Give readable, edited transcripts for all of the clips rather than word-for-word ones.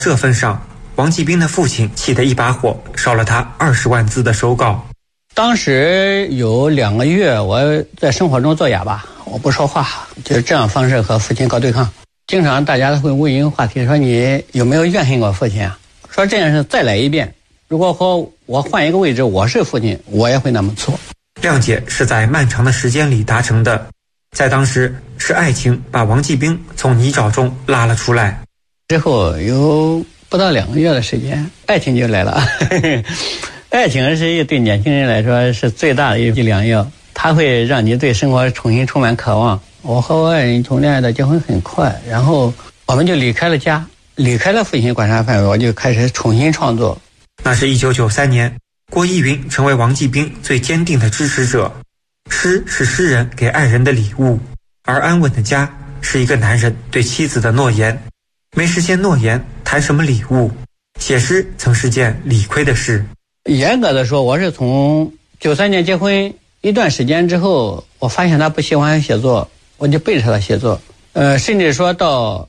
这份上，王继兵的父亲气得一把火，烧了他20万字的手稿。 当时有2个月，我在生活中做哑巴，我不说话，就是这样方式和父亲搞对抗。经常大家会问一个话题，说你有没有怨恨过父亲啊？说这件事再来一遍，如果说我换一个位置，我是父亲，我也会那么做。 谅解是在漫长的时间里达成的，在当时是爱情把王继兵从泥沼中拉了出来。 之后有不到2个月的时间，爱情就来了。爱情是对年轻人来说是最大的一剂良药，它会让你对生活重新充满渴望。我和我爱人从恋爱到结婚很快，然后我们就离开了家，离开了父亲管辖范围，我就开始重新创作。 那是1993年，郭依云成为王继兵最坚定的支持者。诗是诗人给爱人的礼物，而安稳的家是一个男人对妻子的诺言。没实现诺言，谈什么礼物？写诗曾是件理亏的事。 严格的说，我是从93年结婚一段时间之后，我发现他不喜欢写作，我就背着他写作。甚至说到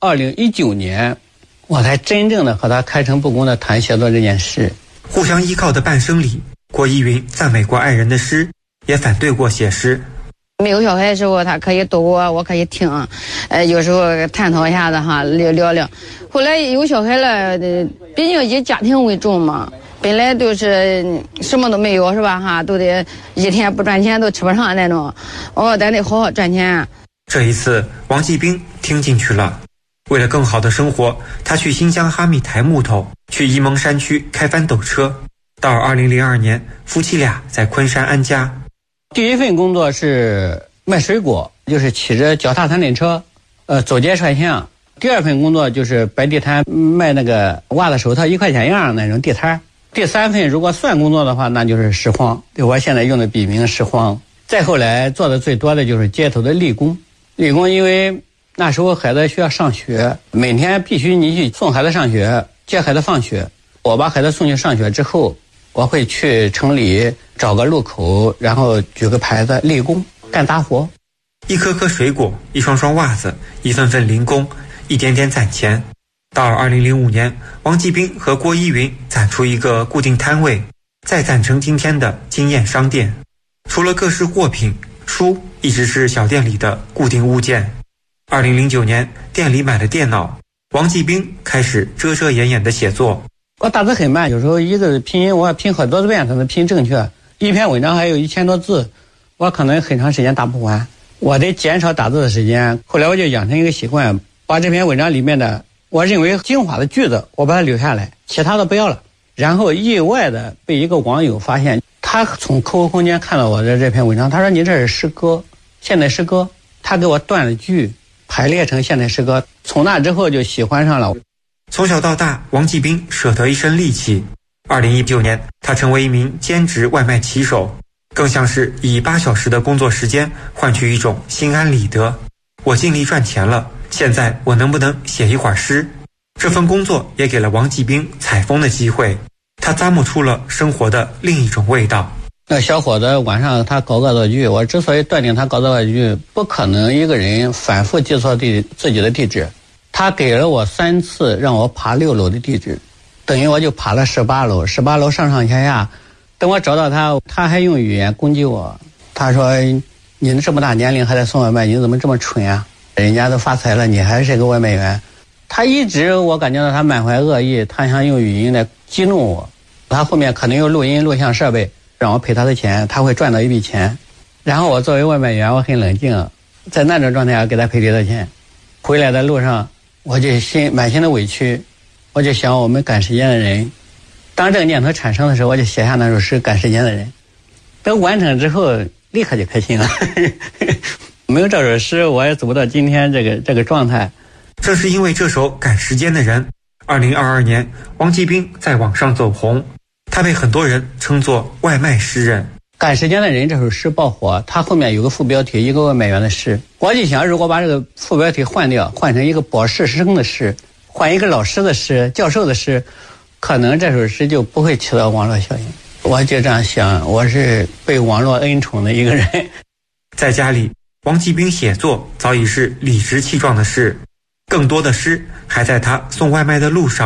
2019年，我才真正的和他开诚布公的谈写作这件事。 互相依靠的半生里，郭依云赞美过爱人的诗，也反对过写诗。 没有小孩的时候，他可以读我可以听，有时候探讨一下子哈，聊聊。后来有小孩了，毕竟以家庭为重嘛，本来都是什么都没有是吧哈，都得一天不赚钱都吃不上那种，咱得好好赚钱。 这一次，王继兵听进去了。为了更好的生活，他去新疆哈密抬木头，去沂蒙山区开翻斗车。到2002年，夫妻俩在昆山安家。 第一份工作是卖水果，就是骑着脚踏三轮车，走街串巷。第二份工作就是摆地摊，卖那个袜子手套1块钱样那种地摊。第3份如果算工作的话，那就是拾荒，我现在用的笔名拾荒。再后来做的最多的就是街头的力工。力工因为那时候孩子需要上学，每天必须你去送孩子上学，接孩子放学。我把孩子送去上学之后，我会去城里找个路口，然后举个牌子，力工干杂活。 一颗颗水果，一双双袜子，一份份零工，一点点攒钱。到2005年，王继兵和郭依云攒出一个固定摊位，再攒成今天的惊艳商店。除了各式货品，书一直是小店里的固定物件。2009年，店里买了电脑，王继兵开始遮遮掩掩的写作。 我打字很慢，有时候一个拼音我要拼很多遍才能拼正确，一篇文章还有1000多字，我可能很长时间打不完，我得减少打字的时间。后来我就养成一个习惯，把这篇文章里面的我认为精华的句子我把它留下来，其他的不要了。然后意外的被一个网友发现，他从 QQ 空间看到我的这篇文章，他说你这是诗歌，现代诗歌，他给我断了句，排列成现代诗歌。从那之后就喜欢上了。 从小到大，王继兵舍得一身力气。2019年，他成为一名兼职外卖骑手，更像是以8小时的工作时间换取一种心安理得。我尽力赚钱了，现在我能不能写一会儿诗？这份工作也给了王继兵采风的机会，他咂摸出了生活的另一种味道。 那小伙子晚上他搞恶作剧，我之所以断定他搞恶作剧，不可能一个人反复记错自己的地址。他给了我3次让我爬6楼的地址，等于我就爬了18楼，18楼上上下下。等我找到他，他还用语言攻击我。他说：“你这么大年龄还在送外卖，你怎么这么蠢啊？人家都发财了，你还是个外卖员。”他一直我感觉到他满怀恶意，他想用语音来激怒我。他后面可能有录音录像设备，让我赔他的钱，他会赚到一笔钱。然后我作为外卖员，我很冷静，在那种状态下给他赔礼道歉。回来的路上，我就满心的委屈，我就想我们赶时间的人。当这个念头产生的时候，我就写下那首诗《赶时间的人》。等完成之后，立刻就开心了。没有这首诗，我也走不到今天这个状态。 正是因为这首《赶时间的人》，2022年，王继兵在网上走红，他被很多人称作外卖诗人。 赶时间的人这首诗爆火，它后面有个副标题，一个外卖员的诗。我就想，如果把这个副标题换掉，换成一个博士生的诗，换一个老师的诗、教授的诗，可能这首诗就不会起到网络效应。我就这样想，我是被网络恩宠的一个人。 在家里，王继兵写作早已是理直气壮的事。 更多的诗还在他送外卖的路上